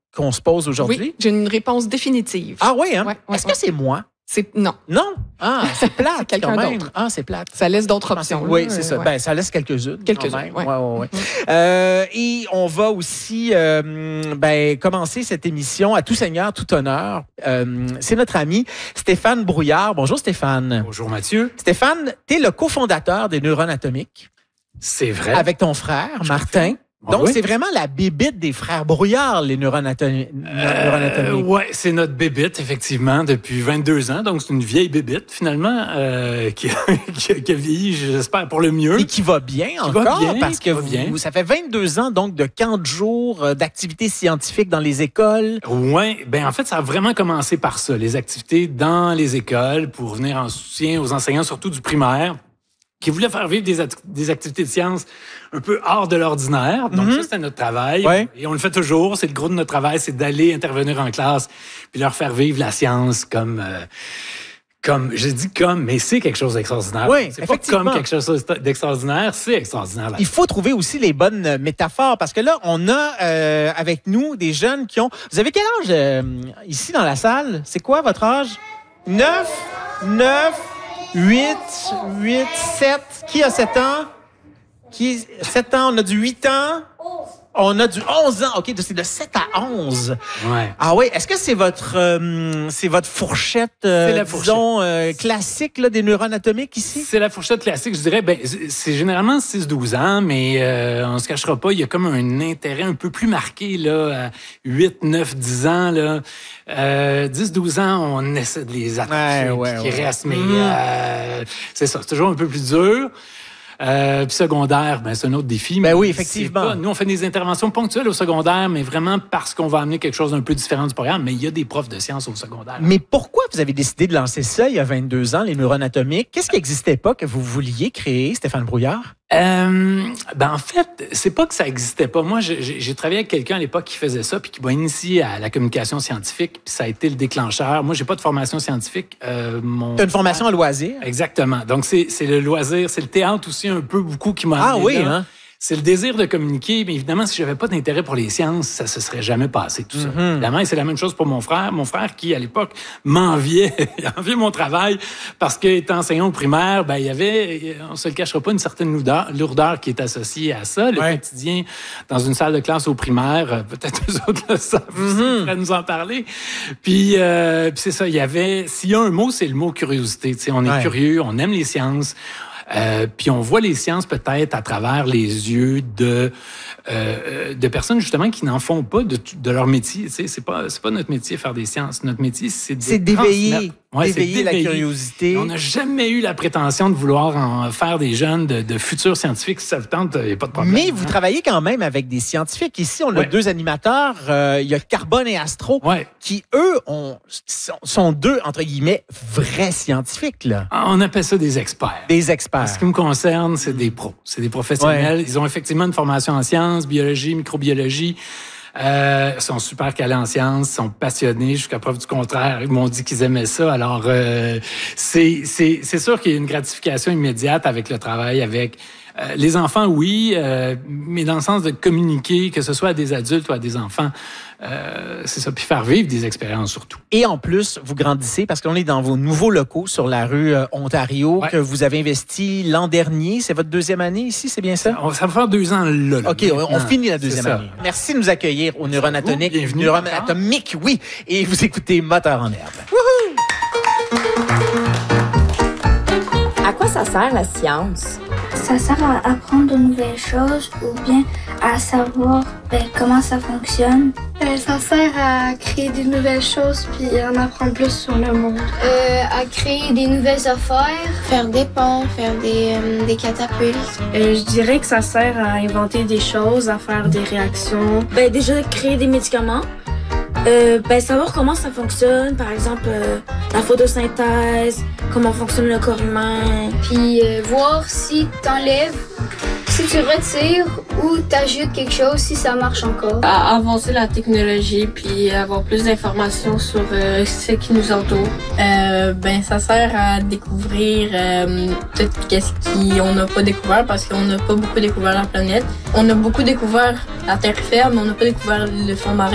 qu'on se pose aujourd'hui? Oui, j'ai une réponse définitive. Ah oui, hein? Ouais, Est-ce que c'est moi? Non. Non? Ah, c'est plate. C'est quelqu'un quand même. d'autre. Ah, c'est plate. Ça laisse d'autres options. Oui, c'est ça. Ouais. Ben, ça laisse quelques-unes. Quelques-unes, ouais. Et on va aussi commencer cette émission à tout seigneur, tout honneur. C'est notre ami Stéphane Brouillard. Bonjour Stéphane. Bonjour Mathieu. Stéphane, tu es le cofondateur des Neurones Atomiques. C'est vrai. Avec ton frère, Martin. Donc, oui. c'est vraiment la bébite des frères Brouillard, les neurones atomiques. Oui, c'est notre bébite, effectivement, depuis 22 ans. Donc, c'est une vieille bébite, finalement, qui a vieilli, j'espère, pour le mieux. Et qui va bien parce que ça fait 22 ans, donc, de camps de jour, d'activités scientifiques dans les écoles. Oui, en fait, ça a vraiment commencé par ça, les activités dans les écoles pour venir en soutien aux enseignants, surtout du primaire, qui voulaient faire vivre des activités de sciences un peu hors de l'ordinaire. Donc, ça, c'était notre travail. Ouais. Et on le fait toujours. C'est le gros de notre travail, c'est d'aller intervenir en classe puis leur faire vivre la science comme je dis mais c'est quelque chose d'extraordinaire. Oui, c'est pas comme quelque chose d'extraordinaire, c'est extraordinaire. Il faut trouver aussi les bonnes métaphores parce que là, on a avec nous des jeunes qui ont... Vous avez quel âge ici dans la salle? C'est quoi votre âge? 9, 8, 7. Qui a 7 ans? 7 ans, on a du 8 ans. On a du 11 ans. OK, c'est de 7 à 11. Ouais. Ah oui, est-ce que c'est votre fourchette, disons, classique là, des neurones atomiques ici? C'est la fourchette classique, je dirais. C'est généralement 6-12 ans, mais on se cachera pas, il y a comme un intérêt un peu plus marqué là, à 8, 9, 10 ans. Là. 10-12 ans, on essaie de les attacher, qui restent, mais c'est ça, c'est toujours un peu plus dur. Puis secondaire, c'est un autre défi. Ben oui, effectivement. Nous, on fait des interventions ponctuelles au secondaire, mais vraiment parce qu'on va amener quelque chose d'un peu différent du programme. Mais il y a des profs de sciences au secondaire. Mais pourquoi vous avez décidé de lancer ça il y a 22 ans, les neurones atomiques? Qu'est-ce qui n'existait pas que vous vouliez créer, Stéphane Brouillard? En fait, c'est pas que ça existait pas. Moi, j'ai travaillé avec quelqu'un à l'époque qui faisait ça, puis qui m'a initié à la communication scientifique, puis ça a été le déclencheur. Moi, j'ai pas de formation scientifique. T'as une formation à loisir? Exactement. Donc, c'est le loisir, c'est le théâtre aussi un peu beaucoup qui m'a amené là. Hein? C'est le désir de communiquer, mais évidemment, si j'avais pas d'intérêt pour les sciences, ça se serait jamais passé, tout ça. Évidemment, et c'est la même chose pour mon frère. Mon frère qui, à l'époque, m'enviait, il enviait mon travail parce qu'étant enseignant au primaire, il y avait, on se le cachera pas, une certaine lourdeur qui est associée à ça. Le quotidien dans une salle de classe au primaire, peut-être eux autres le savent, ils pourraient nous en parler. Puis c'est ça, il y avait, s'il y a un mot, c'est le mot curiosité. Tu sais, on est curieux, on aime les sciences. Puis on voit les sciences peut-être à travers les yeux de personnes justement qui n'en font pas de leur métier. Tu sais, c'est pas notre métier faire des sciences. Notre métier, c'est d'éveiller la curiosité. Et on n'a jamais eu la prétention de vouloir en faire des jeunes de futurs scientifiques. Si ça vous tente, il n'y a pas de problème. Mais vous travaillez quand même avec des scientifiques. Ici, on a deux animateurs. Il y a Carbone et Astro qui, eux, sont deux, entre guillemets, vrais scientifiques. Là. On appelle ça des experts. Des experts. En ce qui me concerne, c'est des pros. C'est des professionnels. Ils ont effectivement une formation en sciences, biologie, microbiologie. Ils sont super calés en sciences, sont passionnés jusqu'à preuve du contraire. Ils m'ont dit qu'ils aimaient ça. Alors, c'est sûr qu'il y a une gratification immédiate avec le travail, avec les enfants, oui, mais dans le sens de communiquer, que ce soit à des adultes ou à des enfants, c'est ça, puis faire vivre des expériences surtout. Et en plus, vous grandissez parce qu'on est dans vos nouveaux locaux sur la rue Ontario que vous avez investi l'an dernier. C'est votre deuxième année ici, c'est bien ça? Ça va faire 2 ans là. OK, on finit la deuxième année. Merci de nous accueillir au Neurones Atomiques. Bienvenue. Neurones Atomiques, oui. Et vous écoutez Moteur en herbe. Wouhou! À quoi ça sert la science? Ça sert à apprendre de nouvelles choses ou bien à savoir comment ça fonctionne. Ça sert à créer des nouvelles choses puis en apprendre plus sur le monde. À créer des nouvelles affaires. Faire des ponts, faire des catapultes. Je dirais que ça sert à inventer des choses, à faire des réactions. Déjà, créer des médicaments. Savoir comment ça fonctionne, par exemple la photosynthèse, comment fonctionne le corps humain. Puis voir si t'enlèves, si tu retires ou t'ajoutes quelque chose, si ça marche encore. Avancer la technologie puis avoir plus d'informations sur ce qui nous entoure. Ça sert à découvrir tout ce qu'on n'a pas découvert parce qu'on n'a pas beaucoup découvert la planète. On a beaucoup découvert la terre ferme, mais on n'a pas découvert le fond marin.